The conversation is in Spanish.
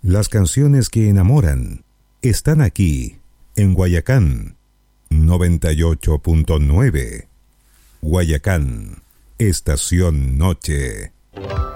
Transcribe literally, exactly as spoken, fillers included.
Las canciones que enamoran están aquí, en Guayacán, noventa y ocho punto nueve. Guayacán, Estación Noche.